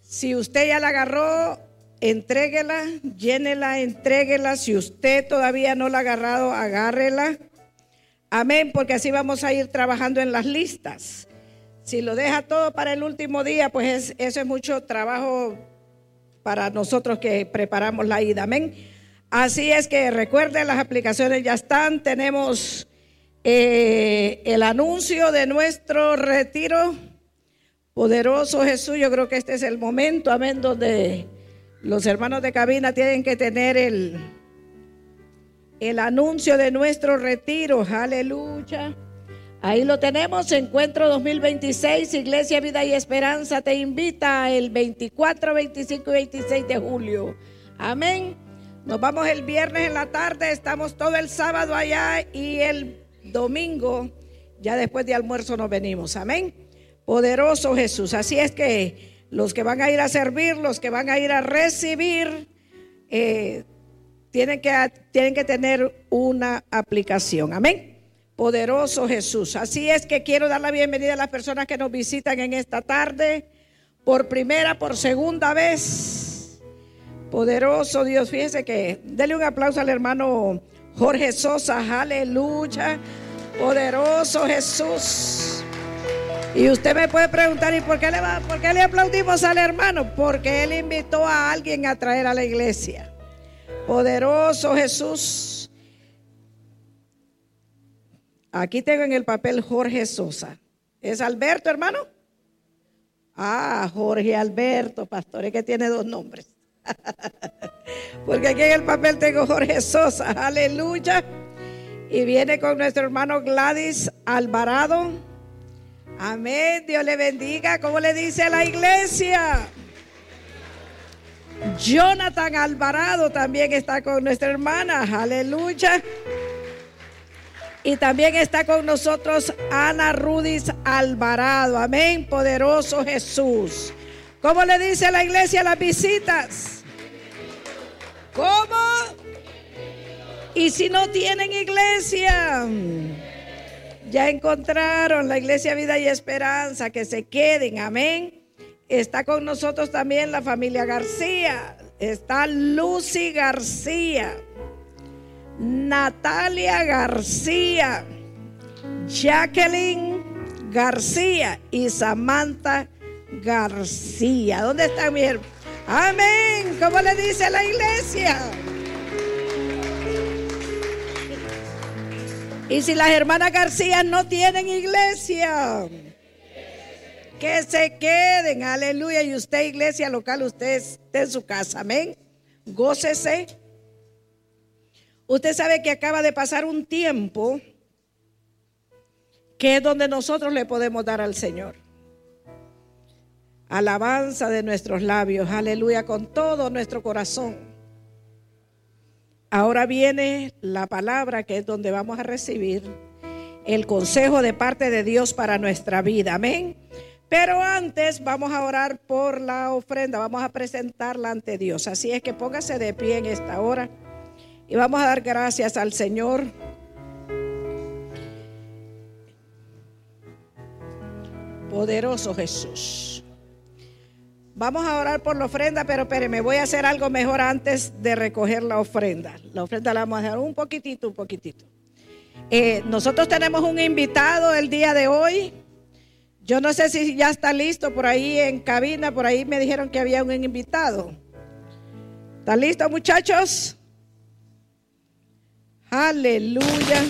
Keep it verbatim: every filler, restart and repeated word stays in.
Si usted ya la agarró, entréguela, llénela, entréguela. Si usted todavía no la ha agarrado, agárrela. Amén, porque así vamos a ir trabajando en las listas. Si lo deja todo para el último día, pues es, eso es mucho trabajo para nosotros que preparamos la ida. Amén. Así es que recuerden, las aplicaciones ya están. Tenemos eh, el anuncio de nuestro retiro. Poderoso Jesús, yo creo que este es el momento, amén, donde los hermanos de cabina tienen que tener el, el anuncio de nuestro retiro. Aleluya. Ahí lo tenemos, Encuentro dos mil veintiséis, Iglesia Vida y Esperanza te invita el veinticuatro, veinticinco y veintiséis de julio. Amén. Nos vamos el viernes en la tarde, estamos todo el sábado allá y el domingo, ya después de almuerzo nos venimos. Amén. Poderoso Jesús. Así es que los que van a ir a servir, los que van a ir a recibir, eh, tienen que, tienen que tener una aplicación. Amén. Poderoso Jesús. Así es que quiero dar la bienvenida a las personas que nos visitan en esta tarde, por primera, por segunda vez. Poderoso Dios. Fíjese que, dele un aplauso al hermano Jorge Sosa. Aleluya. Poderoso Jesús. Y usted me puede preguntar, ¿y por qué le va, por qué le aplaudimos al hermano? Porque él invitó a alguien a traer a la iglesia. Poderoso Jesús. Aquí tengo en el papel Jorge Sosa. ¿Es Alberto, hermano? Ah, Jorge Alberto, pastor, es que tiene dos nombres. Porque aquí en el papel tengo Jorge Sosa. Aleluya. Y viene con nuestro hermano Gladys Alvarado. Amén, Dios le bendiga. ¿Cómo le dice a la iglesia? Jonathan Alvarado también está con nuestra hermana. Aleluya. Y también está con nosotros Ana Rudis Alvarado. Amén, poderoso Jesús. ¿Cómo le dice a la iglesia las visitas? ¿Cómo? Y si no tienen iglesia, ya encontraron la Iglesia Vida y Esperanza, que se queden, amén. Está con nosotros también la familia García, está Lucy García, Natalia García, Jacqueline García y Samantha García. ¿Dónde están mi hermano? Amén. ¿Cómo le dice la iglesia? Y si las hermanas García no tienen iglesia, que se queden, aleluya. Y usted, iglesia local, usted esté en su casa, amén. Gócese. Usted sabe que acaba de pasar un tiempo que es donde nosotros le podemos dar al Señor alabanza de nuestros labios, aleluya, con todo nuestro corazón. Ahora viene la palabra, que es donde vamos a recibir el consejo de parte de Dios para nuestra vida, amén. Pero antes vamos a orar por la ofrenda, vamos a presentarla ante Dios. Así es que póngase de pie en esta hora y vamos a dar gracias al Señor. Poderoso Jesús. Vamos a orar por la ofrenda, pero espéreme, voy a hacer algo mejor antes de recoger la ofrenda. La ofrenda la vamos a dejar un poquitito, un poquitito. Eh, nosotros tenemos un invitado el día de hoy. Yo no sé si ya está listo por ahí en cabina, por ahí me dijeron que había un invitado. ¿Están listos, muchachos? Aleluya.